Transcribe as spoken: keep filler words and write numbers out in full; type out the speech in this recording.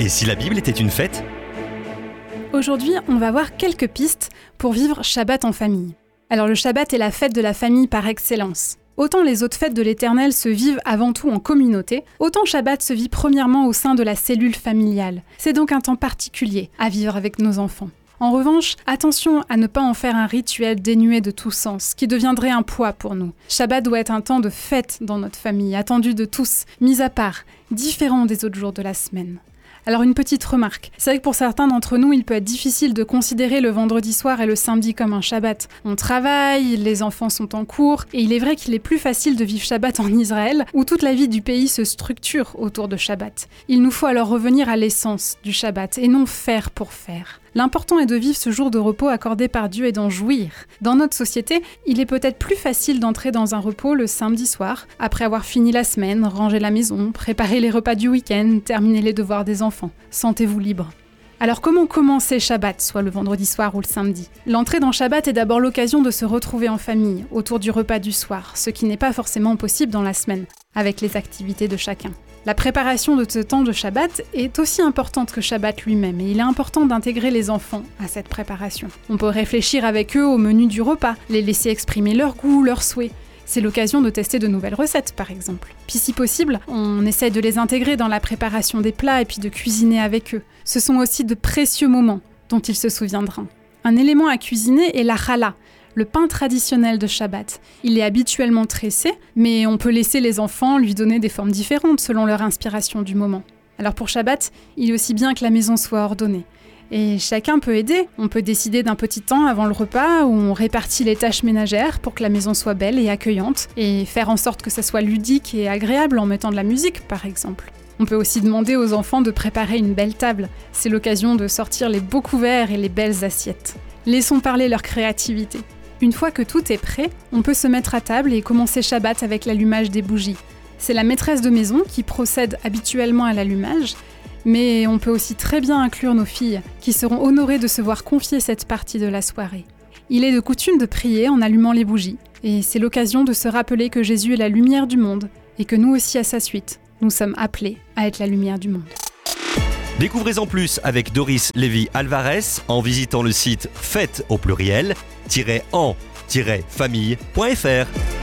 Et si la Bible était une fête ? Aujourd'hui, on va voir quelques pistes pour vivre Shabbat en famille. Alors le Shabbat est la fête de la famille par excellence. Autant les autres fêtes de l'Éternel se vivent avant tout en communauté, autant Shabbat se vit premièrement au sein de la cellule familiale. C'est donc un temps particulier à vivre avec nos enfants. En revanche, attention à ne pas en faire un rituel dénué de tout sens, qui deviendrait un poids pour nous. Shabbat doit être un temps de fête dans notre famille, attendu de tous, mis à part, différent des autres jours de la semaine. Alors une petite remarque, c'est vrai que pour certains d'entre nous, il peut être difficile de considérer le vendredi soir et le samedi comme un Shabbat. On travaille, les enfants sont en cours, et il est vrai qu'il est plus facile de vivre Shabbat en Israël, où toute la vie du pays se structure autour de Shabbat. Il nous faut alors revenir à l'essence du Shabbat, et non faire pour faire. L'important est de vivre ce jour de repos accordé par Dieu et d'en jouir. Dans notre société, il est peut-être plus facile d'entrer dans un repos le samedi soir, après avoir fini la semaine, rangé la maison, préparé les repas du week-end, terminé les devoirs des enfants. Sentez-vous libre. Alors comment commencer Shabbat, soit le vendredi soir ou le samedi ? L'entrée dans Shabbat est d'abord l'occasion de se retrouver en famille, autour du repas du soir, ce qui n'est pas forcément possible dans la semaine, avec les activités de chacun. La préparation de ce temps de Shabbat est aussi importante que Shabbat lui-même et il est important d'intégrer les enfants à cette préparation. On peut réfléchir avec eux au menu du repas, les laisser exprimer leur goût, leurs souhaits. C'est l'occasion de tester de nouvelles recettes, par exemple. Puis si possible, on essaye de les intégrer dans la préparation des plats et puis de cuisiner avec eux. Ce sont aussi de précieux moments dont ils se souviendront. Un élément à cuisiner est la challah, le pain traditionnel de Shabbat. Il est habituellement tressé, mais on peut laisser les enfants lui donner des formes différentes selon leur inspiration du moment. Alors pour Shabbat, il est aussi bien que la maison soit ordonnée. Et chacun peut aider. On peut décider d'un petit temps avant le repas où on répartit les tâches ménagères pour que la maison soit belle et accueillante et faire en sorte que ça soit ludique et agréable en mettant de la musique, par exemple. On peut aussi demander aux enfants de préparer une belle table. C'est l'occasion de sortir les beaux couverts et les belles assiettes. Laissons parler leur créativité. Une fois que tout est prêt, on peut se mettre à table et commencer Shabbat avec l'allumage des bougies. C'est la maîtresse de maison qui procède habituellement à l'allumage, mais on peut aussi très bien inclure nos filles, qui seront honorées de se voir confier cette partie de la soirée. Il est de coutume de prier en allumant les bougies, et c'est l'occasion de se rappeler que Jésus est la lumière du monde, et que nous aussi à sa suite, nous sommes appelés à être la lumière du monde. Découvrez-en plus avec Doris Lévy-Alvarez en visitant le site fête au pluriel, en famille point f r.